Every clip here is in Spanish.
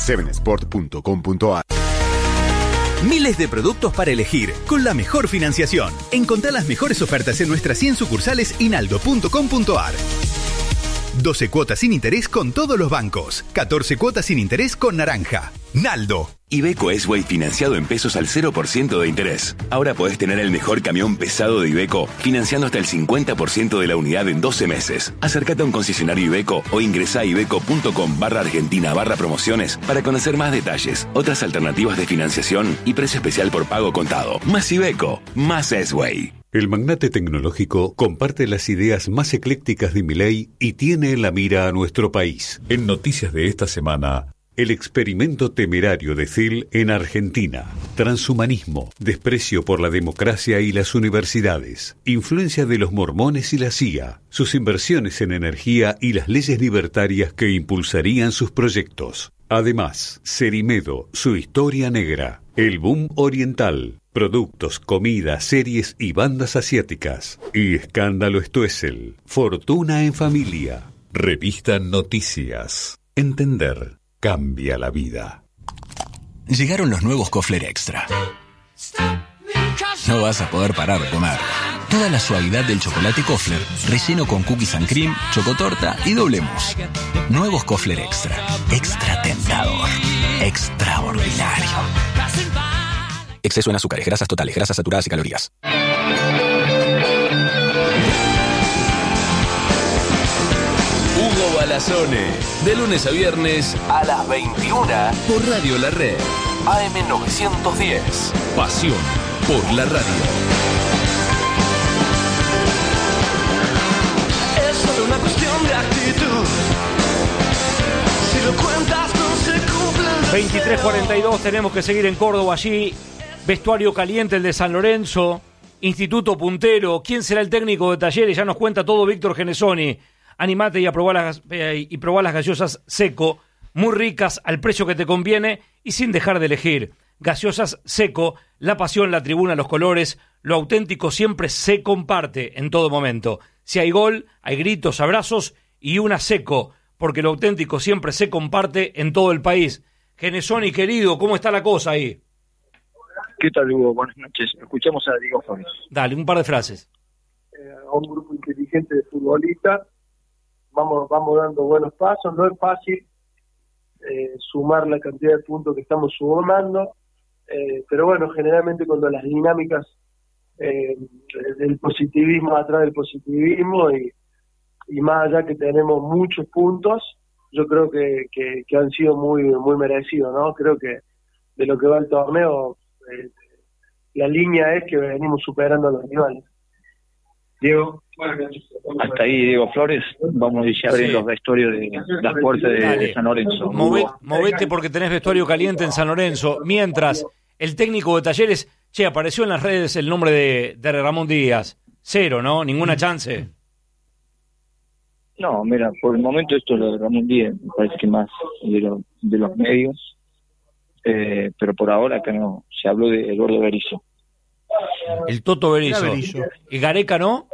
7sport.com.ar. Miles de productos para elegir, con la mejor financiación. Encontrá las mejores ofertas en nuestras 100 sucursales y naldo.com.ar. 12 cuotas sin interés con todos los bancos. 14 cuotas sin interés con Naranja. Naldo. Iveco S-Way financiado en pesos al 0% de interés. Ahora podés tener el mejor camión pesado de Iveco financiando hasta el 50% de la unidad en 12 meses. Acércate a un concesionario Iveco o ingresá a iveco.com/argentina/promociones para conocer más detalles, otras alternativas de financiación y precio especial por pago contado. Más Iveco, más S-Way. El magnate tecnológico comparte las ideas más eclécticas de Milei y tiene en la mira a nuestro país. En noticias de esta semana, el experimento temerario de Thiel en Argentina. Transhumanismo, desprecio por la democracia y las universidades, influencia de los mormones y la CIA, sus inversiones en energía y las leyes libertarias que impulsarían sus proyectos. Además, Cerimedo, su historia negra, el boom oriental, productos, comida, series y bandas asiáticas. Y Escándalo Stoessel, fortuna en familia. Revista Noticias. Entender cambia la vida. Llegaron los nuevos Kofler Extra. No vas a poder parar de comer. Toda la suavidad del chocolate Kofler, relleno con cookies and cream, chocotorta y doble mousse. Nuevos Kofler Extra. Extra tentador. Extraordinario. Exceso en azúcares, grasas totales, grasas saturadas y calorías. Hugo Balazone, de lunes a viernes a las 21 por Radio La Red. AM 910. Pasión por la radio. Es solo una cuestión de actitud. Si lo cuentas no se cumple. 23:42, tenemos que seguir en Córdoba allí. Vestuario caliente el de San Lorenzo, Instituto Puntero. ¿Quién será el técnico de Talleres? Ya nos cuenta todo Víctor Genesoni. Animate y probá las gaseosas Seco, muy ricas, al precio que te conviene y sin dejar de elegir. Gaseosas Seco, la pasión, la tribuna, los colores, lo auténtico siempre se comparte en todo momento. Si hay gol, hay gritos, abrazos y una Seco, porque lo auténtico siempre se comparte en todo el país. Genesoni, querido, ¿cómo está la cosa ahí? ¿Qué tal, Hugo? Buenas noches. Escuchamos a Diego Flores. Dale, un par de frases. A un grupo inteligente de futbolistas, vamos dando buenos pasos. No es fácil sumar la cantidad de puntos que estamos sumando, pero bueno, generalmente cuando las dinámicas del positivismo atrás del positivismo y más allá que tenemos muchos puntos, yo creo que han sido muy merecidos, ¿no? Creo que de lo que va el torneo, la línea es que venimos superando a los rivales. Diego, hasta ahí Diego Flores, vamos a ya abrir los vestuarios de las puertas de San Lorenzo. Movete porque tenés vestuario caliente en San Lorenzo. Mientras, el técnico de Talleres, apareció en las redes el nombre de Ramón Díaz. Cero, ¿no? Ninguna chance. No, mira, por el momento esto lo de Ramón Díaz me parece que más de los medios, pero por ahora acá no, se habló de Eduardo Berizzo. El Toto Berizzo. ¿Y Gareca no?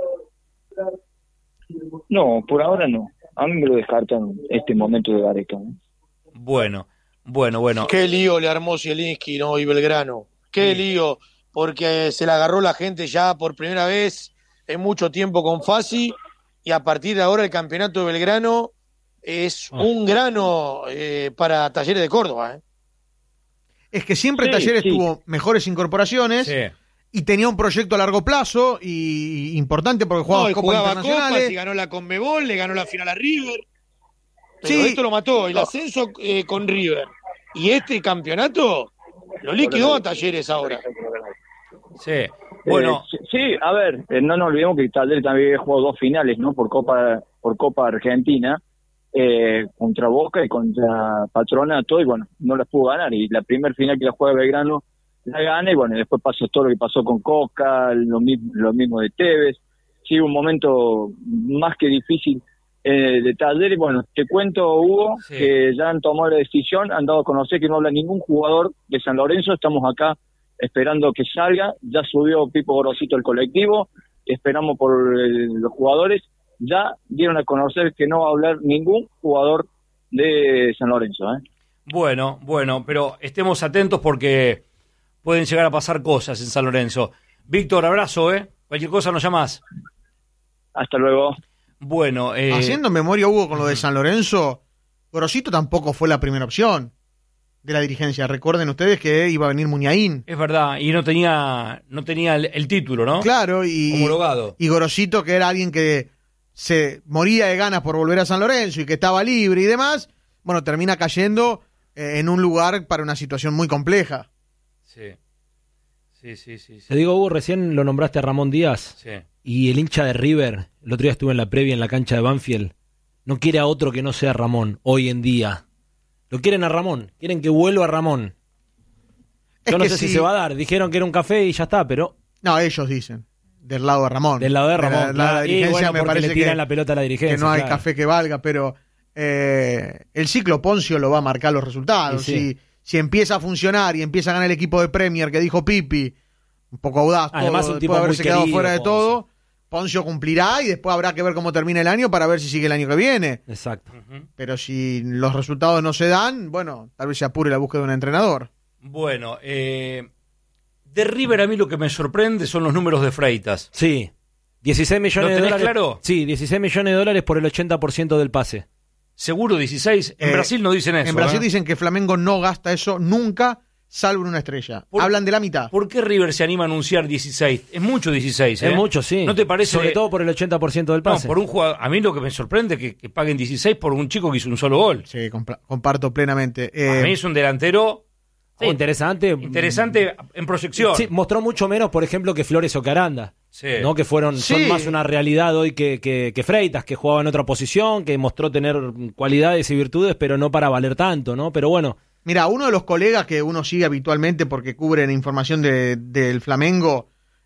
No, por ahora no. A mí me lo descartan este momento de Gareca, ¿no? Bueno. Qué lío le armó Zielinski, ¿no? Y Belgrano. Qué lío, porque se la agarró la gente ya por primera vez en mucho tiempo con Fassi, y a partir de ahora el campeonato de Belgrano es un grano para Talleres de Córdoba, ¿eh? Es que siempre Talleres tuvo mejores incorporaciones y tenía un proyecto a largo plazo y importante porque jugaba Copas Internacionales. Copas y ganó la Conmebol, le ganó la final a River. Pero esto lo mató, el ascenso con River. Y este campeonato lo liquidó a Talleres ahora. Sí, bueno. Sí, a ver, no nos olvidemos que Talleres también había jugado 2 finales, ¿no? Por Copa Argentina. Contra Boca y contra Patronato, y bueno, no las pudo ganar, y la primera final que la juega Belgrano la gana, y bueno, después pasó todo lo que pasó con Coca, lo mismo de Tevez. Sí, un momento más que difícil de Talleres. Bueno, te cuento, Hugo, que ya han tomado la decisión, han dado a conocer que no habla ningún jugador de San Lorenzo. Estamos acá esperando que salga, ya subió Pipo Gorosito el colectivo, esperamos por los jugadores. Ya dieron a conocer que no va a hablar ningún jugador de San Lorenzo, ¿eh? Bueno, pero estemos atentos porque pueden llegar a pasar cosas en San Lorenzo. Víctor, abrazo, cualquier cosa nos llamás. Hasta luego. Bueno, haciendo memoria, Hugo, con lo de San Lorenzo, Gorosito tampoco fue la primera opción de la dirigencia. Recuerden ustedes que iba a venir Muñain. Es verdad, y no tenía el título, ¿no? Claro, y homologado. Y Gorosito, que era alguien que se moría de ganas por volver a San Lorenzo y que estaba libre y demás, bueno, termina cayendo en un lugar para una situación muy compleja. Sí. Te digo, Hugo, recién lo nombraste a Ramón Díaz. Sí. Y el hincha de River, el otro día estuve en la previa en la cancha de Banfield, no quiere a otro que no sea Ramón, hoy en día. Lo quieren a Ramón, quieren que vuelva a Ramón. Yo no sé si se va a dar, dijeron que era un café y ya está, pero... No, ellos dicen, del lado de Ramón. Del lado de Ramón, claro. La dirigencia, y bueno, me parece le tiran que, la pelota a la dirigencia. Que no hay claro. café que valga, pero el ciclo Poncio lo va a marcar los resultados. Sí. Si empieza a funcionar y empieza a ganar el equipo de Premier que dijo Pipi, un poco audaz, además todo, un tipo después de haberse muy quedado querido, fuera de Poncio. todo, Poncio cumplirá y después habrá que ver cómo termina el año para ver si sigue el año que viene. Exacto. Pero si los resultados no se dan, bueno, tal vez se apure la búsqueda de un entrenador. Bueno, de River a mí lo que me sorprende son los números de Freitas. Sí, 16 millones de dólares. Claro? Sí, 16 millones de dólares por el 80% del pase. ¿Seguro 16? En Brasil no dicen eso. En Brasil dicen que Flamengo no gasta eso nunca, salvo en una estrella. Hablan de la mitad. ¿Por qué River se anima a anunciar 16? Es mucho 16, Es mucho, sí. ¿No te parece? Sobre todo por el 80% del pase. No, por un jugador. A mí lo que me sorprende es que paguen 16 por un chico que hizo un solo gol. Sí, comparto plenamente. A mí es un delantero... Sí, interesante en proyección. Sí, mostró mucho menos, por ejemplo, que Flores o Caranda. Sí. ¿No? Que son más una realidad hoy que Freitas, que jugaba en otra posición, que mostró tener cualidades y virtudes, pero no para valer tanto, ¿no? Pero bueno. Mira, uno de los colegas que uno sigue habitualmente porque cubren información del Flamengo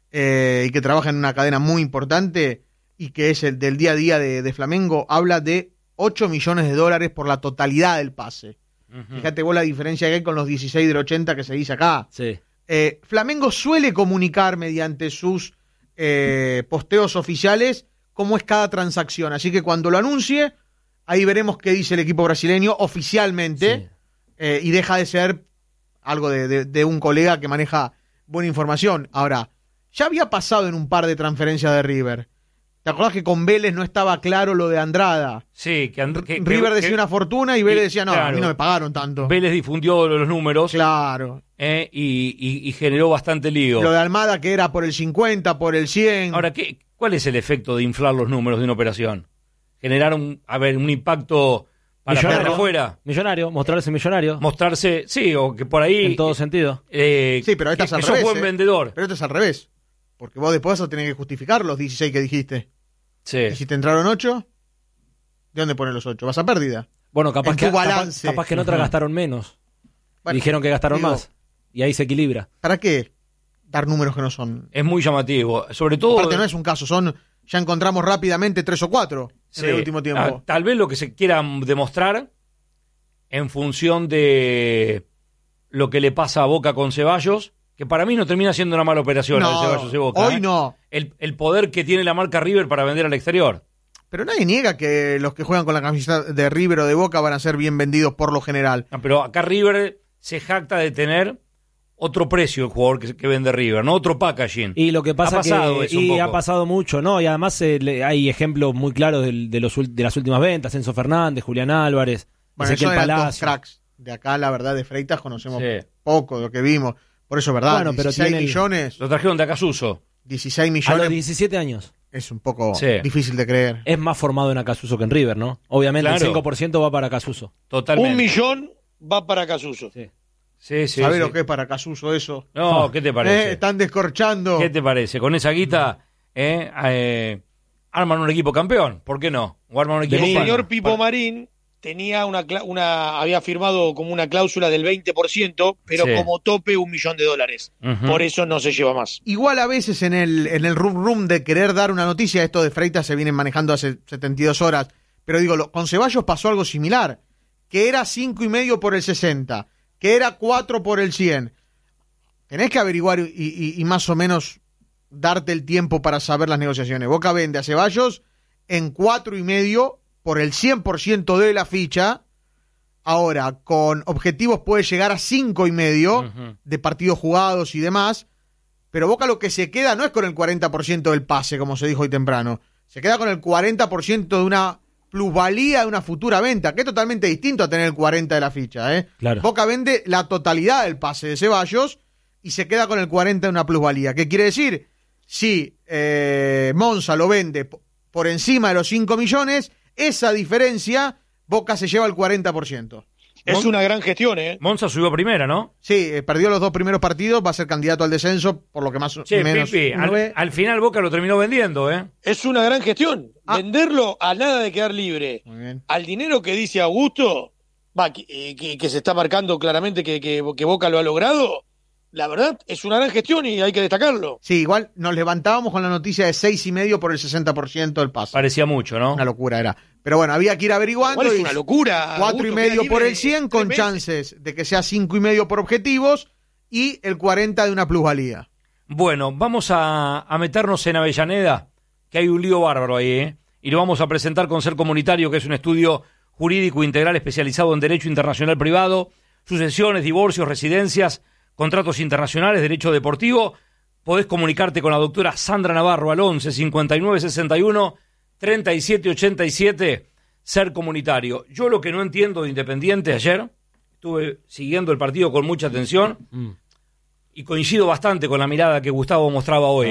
y que trabaja en una cadena muy importante y que es el del día a día de Flamengo, habla de 8 millones de dólares por la totalidad del pase. Fíjate vos la diferencia que hay con los 16 del 80 que se dice acá. Sí. Flamengo suele comunicar mediante sus posteos oficiales cómo es cada transacción. Así que cuando lo anuncie, ahí veremos qué dice el equipo brasileño oficialmente y deja de ser algo de un colega que maneja buena información. Ahora, ya había pasado en un par de transferencias de River. ¿Te acordás que con Vélez no estaba claro lo de Andrada? Sí, que River decía una fortuna y Vélez decía, no, claro, a mí no me pagaron tanto. Vélez difundió los números. Claro. Y generó bastante lío. Lo de Almada que era por el 50, por el 100. Ahora, ¿cuál es el efecto de inflar los números de una operación? Generar un impacto para millonario, afuera. Millonario, mostrarse millonario. Mostrarse, sí, o que por ahí... En todo sentido. Sí, pero esta es al revés. Sos buen vendedor. Pero esto es al revés. Porque vos después vas a tener que justificar los 16 que dijiste. Sí. Y si te entraron 8, ¿de dónde pones los 8? Vas a pérdida. Bueno, capaz que en otra Uh-huh. gastaron menos. Bueno, dijeron que gastaron más. Y ahí se equilibra. ¿Para qué dar números que no son? Es muy llamativo. Sobre todo... Aparte no es un caso, ya encontramos rápidamente 3 o 4 en el último tiempo. Tal vez lo que se quiera demostrar en función de lo que le pasa a Boca con Ceballos, que para mí no termina siendo una mala operación el Ceballos y Boca. Hoy no. El poder que tiene la marca River para vender al exterior. Pero nadie niega que los que juegan con la camiseta de River o de Boca van a ser bien vendidos por lo general. No, pero acá River se jacta de tener otro precio el jugador que vende River, ¿no? Otro packaging. Y lo que pasa ha pasado mucho, ¿no? Y además hay ejemplos muy claros de las últimas ventas, Enzo Fernández, Julián Álvarez, bueno, Ezequiel eran dos Palacio. cracks. De acá, la verdad, de Freitas conocemos poco de lo que vimos. Por eso, ¿verdad? Bueno, pero 16 millones. Lo trajeron de Acasuso. 16 A millones. los 17 años. Es un poco difícil de creer. Es más formado en Acasuso que en River, ¿no? Obviamente Claro. el 5% va para Acasuso. Totalmente. 1 millón va para Casuso. Sí, ¿Sabés lo que es para Casuso eso? No, ¿qué te parece? Están descorchando. ¿Qué te parece? Con esa guita arman un equipo campeón. ¿Por qué no? O arman un equipo El señor para- Pipo Marín tenía había firmado como una cláusula del 20%, pero Sí. como tope $1 millón. Ujú. Por eso no se lleva más. Igual a veces en el rum de querer dar una noticia, esto de Freitas se vienen manejando hace 72 horas, pero digo, con Ceballos pasó algo similar, que era 5,5 por el 60, que era 4 por el 100. Tenés que averiguar y más o menos darte el tiempo para saber las negociaciones. Boca vende a Ceballos en 4,5 por el 100% de la ficha, Ahora, con objetivos puede llegar a 5,5 de partidos jugados y demás, pero Boca lo que se queda no es con el 40% del pase, como se dijo hoy temprano, se queda con el 40% de una plusvalía de una futura venta, que es totalmente distinto a tener el 40% de la ficha. Claro. Boca vende la totalidad del pase de Ceballos y se queda con el 40% de una plusvalía. ¿Qué quiere decir? Si Monza lo vende por encima de los 5 millones, esa diferencia Boca se lleva el 40%. Es una gran gestión, ¿eh? Monza subió primera, ¿no? Sí, perdió los 2 primeros partidos, va a ser candidato al descenso, por lo que más o menos... Pipi, al final Boca lo terminó vendiendo, ¿eh? Es una gran gestión. Venderlo a nada de quedar libre. Al dinero que dice Augusto, que se está marcando claramente que Boca lo ha logrado, la verdad es una gran gestión y hay que destacarlo. Sí, igual nos levantábamos con la noticia de 6,5 por el 60% del pase. Parecía mucho, ¿no? Una locura era. Pero bueno, había que ir averiguando. Igual es una locura. 4,5 por el 100 con chances de que sea 5,5 por objetivos y el 40 de una plusvalía. Bueno, vamos a meternos en Avellaneda, que hay un lío bárbaro ahí, ¿eh? Y lo vamos a presentar con Ser Comunitario, que es un estudio jurídico integral especializado en Derecho Internacional Privado, sucesiones, divorcios, residencias, contratos internacionales, derecho deportivo. Podés comunicarte con la doctora Sandra Navarro al 11 59 61 37 87, Ser Comunitario. Yo lo que no entiendo de Independiente ayer, estuve siguiendo el partido con mucha atención y coincido bastante con la mirada que Gustavo mostraba hoy,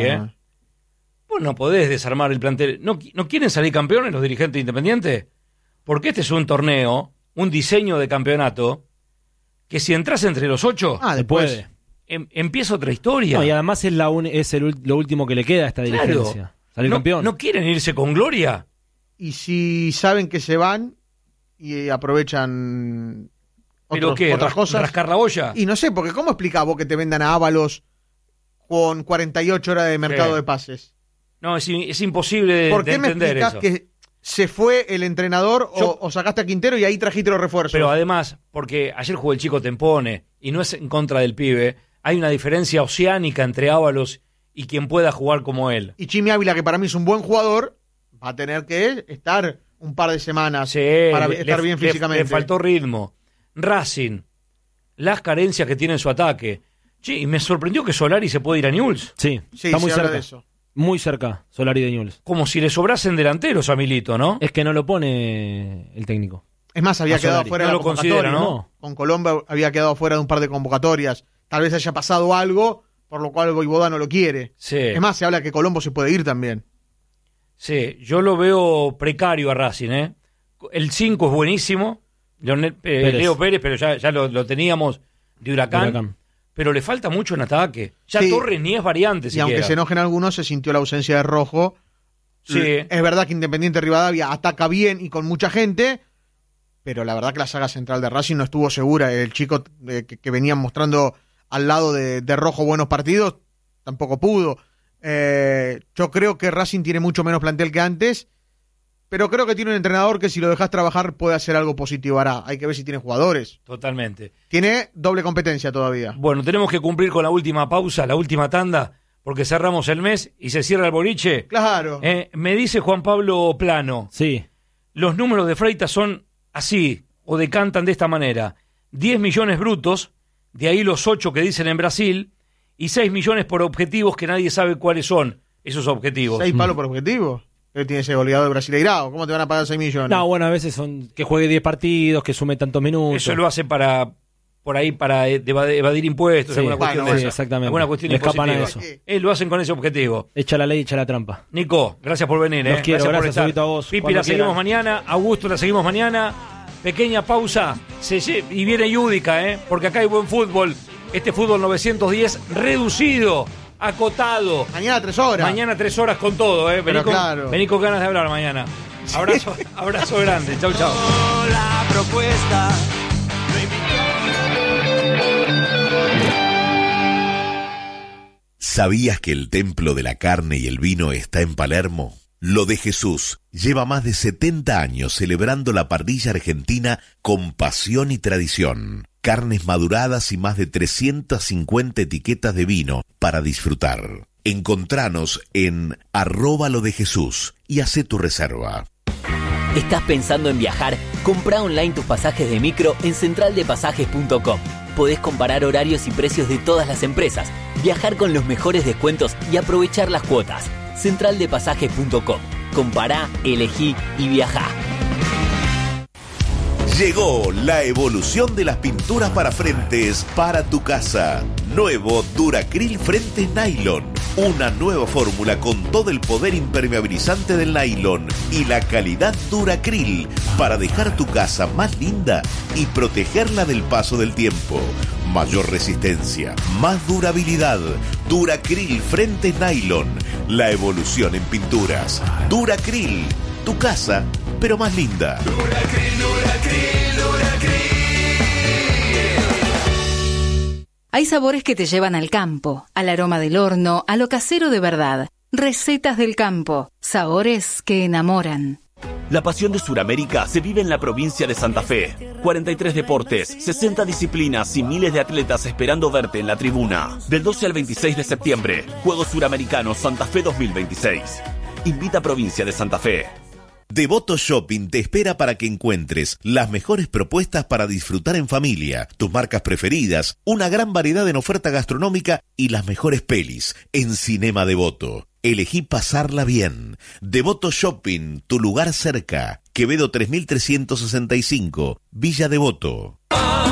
Vos no podés desarmar el plantel. ¿No quieren salir campeones los dirigentes de Independiente? Porque este es un torneo, un diseño de campeonato, que si entras entre los 8, después empieza otra historia. No, y además es lo último que le queda a esta dirigencia. Claro. Salir campeón. ¿No quieren irse con gloria? Y si saben que se van y aprovechan otras cosas. ¿Rascar la olla? Y no sé, porque ¿cómo explicás vos que te vendan a Ábalos con 48 horas de mercado de pases? No, es imposible de entender eso. ¿Por qué me explicás que se fue el entrenador o sacaste a Quintero y ahí trajiste los refuerzos? Pero además, porque ayer jugó el chico Tempone y no es en contra del pibe, hay una diferencia oceánica entre Ábalos y quien pueda jugar como él. Y Chimi Ávila, que para mí es un buen jugador, va a tener que estar un par de semanas para estar bien físicamente. Le faltó ritmo. Racing, las carencias que tiene en su ataque. Sí, y me sorprendió que Solari se puede ir a Newell's. Sí, está muy cerca de eso. Muy cerca, Solari de Newell's. Como si le sobrasen delanteros a Milito, ¿no? Es que no lo pone el técnico. Es más, había quedado fuera de la convocatoria, ¿no? Con Colombo había quedado fuera de un par de convocatorias. Tal vez haya pasado algo por lo cual Voivoda no lo quiere. Sí. Es más, se habla que Colombo se puede ir también. Sí, yo lo veo precario a Racing, ¿eh? El 5 es buenísimo, Leo Pérez, pero ya lo teníamos de Huracán. Pero le falta mucho en ataque. Ya sí. Torres ni es variante siquiera. Y aunque se enojen algunos, se sintió la ausencia de Rojo. Sí. Es verdad que Independiente Rivadavia ataca bien y con mucha gente, pero la verdad que la saga central de Racing no estuvo segura. El chico que venían mostrando al lado de Rojo buenos partidos, tampoco pudo. Yo creo que Racing tiene mucho menos plantel que antes, pero creo que tiene un entrenador que si lo dejas trabajar puede hacer algo positivo. Ahora hay que ver si tiene jugadores. Totalmente. Tiene doble competencia todavía. Bueno, tenemos que cumplir con la última pausa, la última tanda, porque cerramos el mes y se cierra el boliche. Claro. Me dice Juan Pablo Plano. Sí. Los números de Freitas son así, o decantan de esta manera. 10 millones brutos, de ahí los 8 que dicen en Brasil, y 6 millones por objetivos que nadie sabe cuáles son esos objetivos. 6 palos por objetivo. Él tiene ese goleador de Brasileirao. ¿Cómo te van a pagar 6 millones? No, bueno, a veces son que juegue 10 partidos, que sume tantos minutos. Eso lo hace para evadir impuestos, sí, alguna cuestión de esa. Exactamente. Alguna cuestión le escapan a impositiva. eso. Lo hacen con ese objetivo. Echa la ley, echa la trampa. Nico, gracias por venir. Los quiero, gracias por estar. a vos. Pipi, la seguimos mañana. Augusto, la seguimos mañana. Pequeña pausa. Y viene Yudica, porque acá hay buen fútbol. Este fútbol 910 reducido, acotado. Mañana 3 horas. Mañana 3 horas con todo, Vení con ganas de hablar mañana. Abrazo grande. Chau. La propuesta. ¿Sabías que el templo de la carne y el vino está en Palermo? Lo de Jesús lleva más de 70 años celebrando la parrilla argentina con pasión y tradición. Carnes maduradas y más de 350 etiquetas de vino para disfrutar. Encontranos en @lodejesús y hacé tu reserva. ¿Estás pensando en viajar Comprá online tus pasajes de micro en centraldepasajes.com. Podés comparar horarios y precios de todas las empresas, viajar con los mejores descuentos y aprovechar las cuotas. Centraldepasajes.com. Compará, elegí y viajá. Llegó la evolución de las pinturas para frentes para tu casa. Nuevo Duracril Frentes Nylon. Una nueva fórmula con todo el poder impermeabilizante del nylon y la calidad Duracril para dejar tu casa más linda y protegerla del paso del tiempo. Mayor resistencia, más durabilidad. Duracril Frentes Nylon. La evolución en pinturas. Duracril. Tu casa, pero más linda. Duracril, Duracril, Duracril. Hay sabores que te llevan al campo, al aroma del horno, a lo casero de verdad. Recetas del campo, sabores que enamoran. La pasión de Sudamérica se vive en la provincia de Santa Fe. 43 deportes, 60 disciplinas y miles de atletas esperando verte en la tribuna. Del 12 al 26 de septiembre, Juegos Suramericanos Santa Fe 2026. Invita a Provincia de Santa Fe. Devoto Shopping te espera para que encuentres las mejores propuestas para disfrutar en familia, tus marcas preferidas, una gran variedad en oferta gastronómica y las mejores pelis en Cinema Devoto. Elegí pasarla bien. Devoto Shopping, tu lugar cerca. Quevedo 3365, Villa Devoto.